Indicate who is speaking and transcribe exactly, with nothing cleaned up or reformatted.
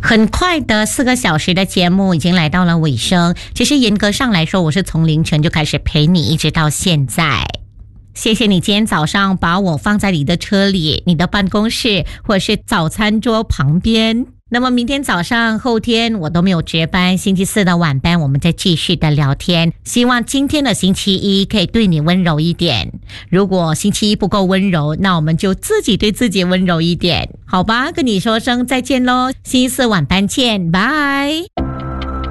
Speaker 1: 很快的四个小时的节目已经来到了尾声。其实严格上来说，我是从凌晨就开始陪你，一直到现在。谢谢你今天早上把我放在你的车里、你的办公室或者是早餐桌旁边。那么明天早上、后天我都没有值班，星期四的晚班我们再继续的聊天。希望今天的星期一可以对你温柔一点。如果星期一不够温柔，那我们就自己对自己温柔一点，好吧？跟你说声再见咯，星期四晚班见，拜。